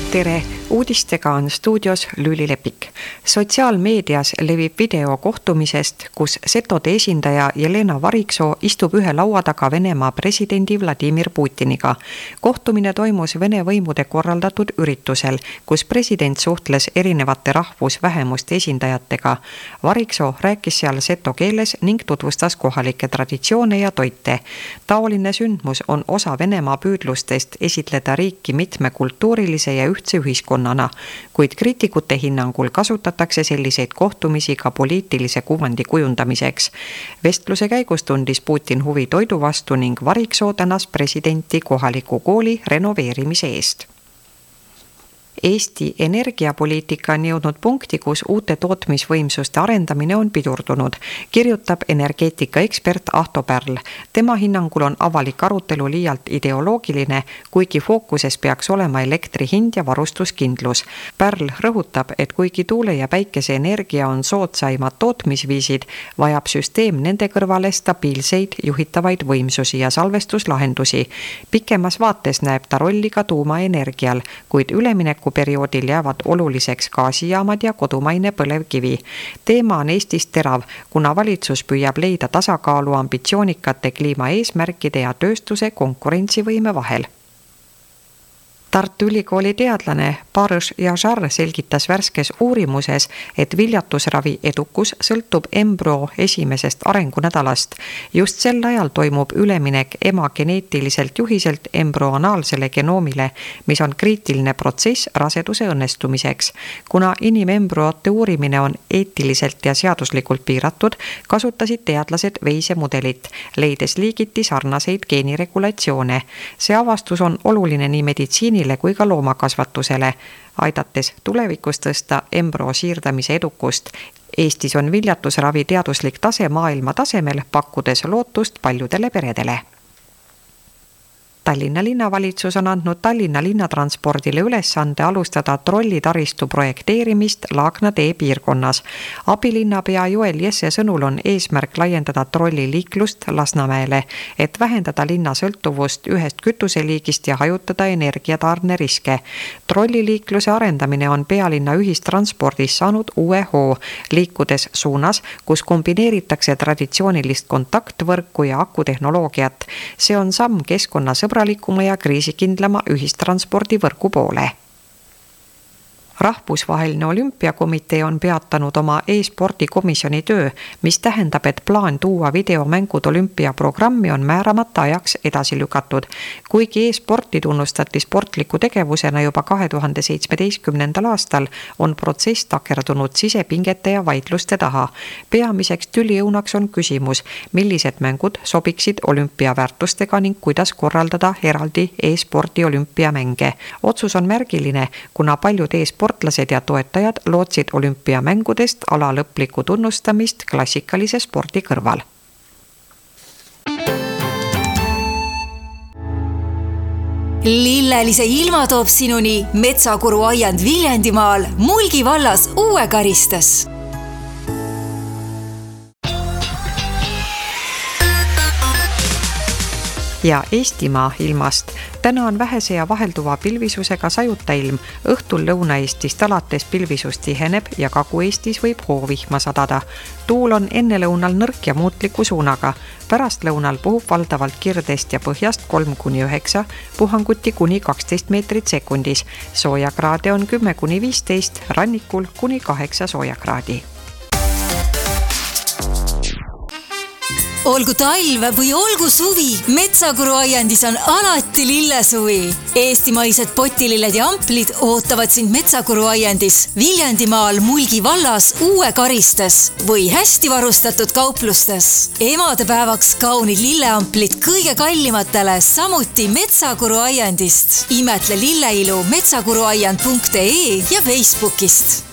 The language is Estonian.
Tere! Uudistega on stuudios Lüüli Lepik. Sotsiaalmeedias levib video kohtumisest, kus setode esindaja Jelena Variksoo istub ühe laua taga Venemaa presidendi Vladimir Putiniga. Kohtumine toimus Vene võimude korraldatud üritusel, kus president suhtles erinevate rahvusvähemuste esindajatega. Variksoo rääkis seal seto keeles ning tutvustas kohalikke traditsioone ja toite. Taoline sündmus on osa Venemaa püüdlustest esitleda riiki mitmekultuurilise ja ühtse ühiskonnana, kuid kriitikute hinnangul kasutatakse selliseid kohtumisi ka poliitilise kuvandi kujundamiseks. Vestluse käigus tundis Putin huvi toidu vastu ning Variksoo tänas presidenti kohaliku kooli renoveerimise eest. Eesti energiapoliitika on jõudnud punkti, kus uute tootmisvõimsuste arendamine on pidurdunud, kirjutab energeetikaekspert Ahto Pärl. Tema hinnangul on avalik arutelu liialt ideoloogiline, kuigi fookuses peaks olema elektri hind ja varustuskindlus. Pärl rõhutab, et kuigi tuule- ja päikeseenergia on soodsaimad tootmisviisid, vajab süsteem nende kõrvale stabiilseid juhitavaid võimsusi ja salvestuslahendusi. Pikemas vaates näeb ta rolli ka tuumaenergial, kuid ülemineku perioodil jäävad oluliseks gaasijaamad ja kodumaine põlevkivi. Teema on Eestis terav, kuna valitsus püüab leida tasakaalu ambitsioonikate kliimaeesmärkide ja tööstuse konkurentsivõime vahel. Tartu Ülikooli teadlane Paris Jažar selgitas värskes uurimuses, et viljatusravi edukus sõltub embrüo esimesest arengunädalast. Just sel ajal toimub üleminek ema geneetiliselt juhiselt embrüonaalsele genoomile, mis on kriitiline protsess raseduse õnnestumiseks. Kuna inimembrüote uurimine on eetiliselt ja seaduslikult piiratud, kasutasid teadlased veisemudelit, leides liigiti sarnaseid geeniregulatsioone. See avastus on oluline nii meditsiini kui ka loomakasvatusele, aidates tulevikus tõsta embrüo siirdamise edukust. Eestis on viljatusravi teaduslik tase maailma tasemel, pakkudes lootust paljudele peredele. Tallinna linnavalitsus on andnud Tallinna linnatranspordile ülesande alustada trollitaristu projekteerimist Laagna tee piirkonnas. Abilinnapea Joel Jesse sõnul on eesmärk laiendada trolliliiklust Lasnamäele, et vähendada linna sõltuvust ühest kütuseliigist ja hajutada energiatarne riske. Trolliliikluse arendamine on pealinna ühistranspordis saanud uue hoo, liikudes suunas, kus kombineeritakse traditsioonilist kontaktvõrku ja akutehnoloogiat. See on samm keskkonnasõbralikuma ja kriisikindlama ühistranspordivõrgu poole. Rahvusvaheline olümpiakomitee on peatanud oma e-spordikomisjoni töö, mis tähendab, et plaan tuua videomängud olümpiaprogrammi on määramata ajaks edasi lükatud. Kuigi e-sporti tunnustati sportliku tegevusena juba 2017. aastal, on protsess takerdunud sisepingete ja vaidluste taha. Peamiseks tüliõunaks on küsimus, millised mängud sobiksid olümpiaväärtustega ning kuidas korraldada eraldi e-spordi olümpiamänge. Otsus on märgiline, kuna paljud e-sportlased ja toetajad lootsid olümpiamängudest ala lõplikku tunnustamist klassikalise spordi kõrval. Lillelise ilma toob sinuni Metsakuru aiand Viljandimaal Mulgi vallas Uue Karistes. Ja Eestimaa ilmast. Täna on vähese ja vahelduva pilvisusega sajuta ilm. Õhtul Lõuna-Eestist alates pilvisus tiheneb ja Kagu-Eestis võib hoovihma sadada. Tuul on enne lõunal nõrk ja muutliku suunaga. Pärast lõunal puhub valdavalt kirdest ja põhjast 3-9, puhanguti kuni 12 meetrit sekundis. Soojakraade on 10-15, rannikul kuni 8 soojakraadi. Olgu talv või olgu suvi, Metsakuru aiandis on alati lillesuvi. Eestimaised potililled ja amplid ootavad sind Metsakuru aiandis Viljandimaal Mulgi vallas Uue Karistes või hästi varustatud kauplustes. Emadepäevaks kaunid lilleamplid kõige kallimatele, samuti Metsakuru aiandist. Imetle lilleilu metsakuruaiand.ee ja Facebookist.